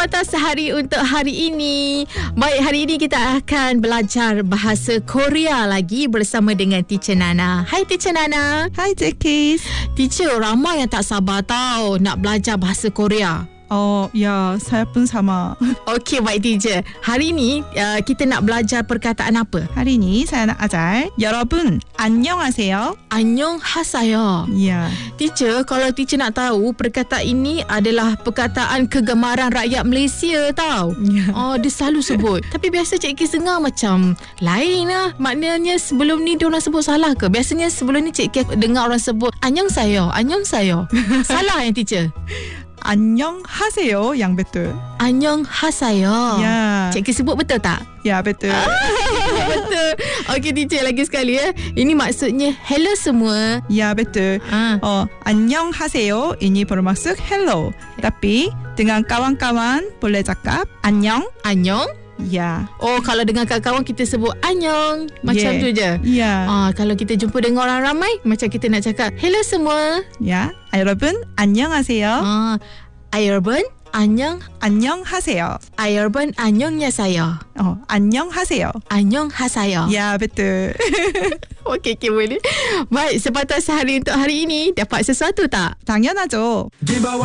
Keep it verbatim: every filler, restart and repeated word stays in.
sepatah sehari untuk hari ini. Baik, hari ini kita akan belajar bahasa Korea lagi bersama dengan Teacher Nana. Hai Teacher Nana. Hai Tekis. Teacher, ramai yang tak sabar tau nak belajar bahasa Korea. Oh, ya, saya pun sama. Okey, baik Teacher. Hari ini uh, kita nak belajar perkataan apa? Hari ini saya nak ajar 여러분 안녕하세요. 안녕하세요. Ya. Teacher, kalau teacher nak tahu, perkataan ini adalah perkataan kegemaran rakyat Malaysia tau. Ya. Oh, dia selalu sebut. Tapi biasa Cik Kis dengar macam lain lah. Maknanya sebelum ni diorang sebut salah ke? Biasanya sebelum ni Cik Kis dengar orang sebut annyeonghaseyo, annyeonghaseyo. Salah yang teacher? 안녕하세요 yang betul. annyeonghaseyo. Ya. Cik Kis sebut betul tak? Ya, betul. Betul. Okey teacher, lagi sekali ya. Ini maksudnya hello semua. Ya, betul. Ha. Oh, 안녕하세요 ini bermaksud hello. Tapi dengan kawan-kawan boleh cakap 안녕. Annyeong. Ya. Oh, kalau dengan kawan-kawan kita sebut annyeong. Macam Yeah. tu je. Ya. Ah, kalau kita jumpa dengan orang ramai, macam kita nak cakap hello semua. Ya. 여러분 안녕하세요. Ah, 여러분 안녕. 안녕하세요. 여러분 안녕하세요. Oh, 안녕하세요. 안녕하세요. Ya, betul. Okey, okay, boleh. Baik, sepatah sehari untuk hari ini dapat sesuatu tak? 당연하죠.